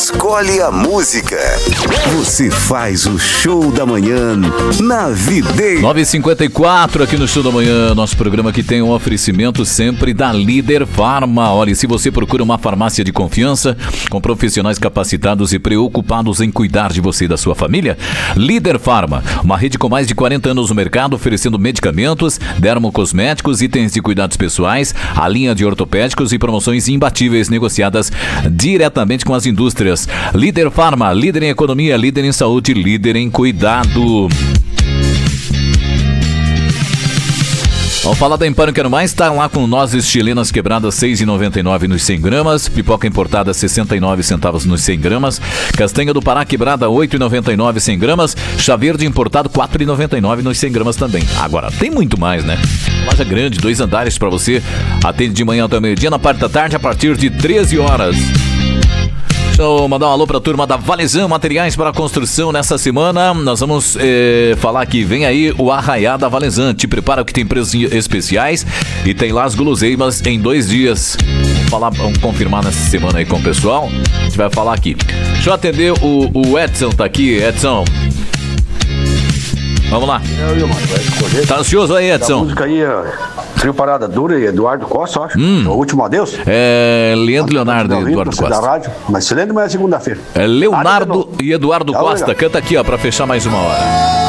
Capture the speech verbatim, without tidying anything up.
escolhe a música. Você faz o show da manhã na Videira. nove e cinquenta e quatro aqui no Show da Manhã, nosso programa que tem um oferecimento sempre da Líder Farma. Olha, se você procura uma farmácia de confiança, com profissionais capacitados e preocupados em cuidar de você e da sua família, Líder Farma, uma rede com mais de quarenta anos no mercado, oferecendo medicamentos, dermocosméticos, itens de cuidados pessoais, a linha de ortopédicos e promoções imbatíveis negociadas diretamente com as indústrias. Líder Farma, líder em economia, líder em saúde, líder em cuidado. Vamos falar da Empório Quero Mais, tá lá com nozes chilenas quebradas seis reais e noventa e nove nos cem gramas, pipoca importada sessenta e nove centavos nos cem gramas, castanha do Pará quebrada oito reais e noventa e nove cem gramas, chá verde importado quatro reais e noventa e nove nos cem gramas também. Agora, tem muito mais, né? Loja grande, dois andares para você, atende de manhã até meio-dia, na parte da tarde a partir de treze horas. Deixa eu mandar um alô pra turma da Valezan, materiais para construção. Nessa semana nós vamos eh, falar que vem aí o Arraiá da Valezan. Te prepara que tem preços especiais e tem lá as guloseimas em dois dias. Vamos falar, vamos confirmar nessa semana aí com o pessoal. A gente vai falar aqui. Deixa eu atender o, o Edson, tá aqui, Edson. Vamos lá. Tá ansioso aí, Edson? A música aí, Trio Parada Dura e Eduardo Costa, eu acho. Hum. O último adeus. É Leandro Leonardo e Eduardo Costa. Da Costa. rádio, mas excelente, mas é segunda-feira. É Leonardo ah, e Eduardo tá Costa. legal. Canta aqui, ó, pra fechar mais uma hora.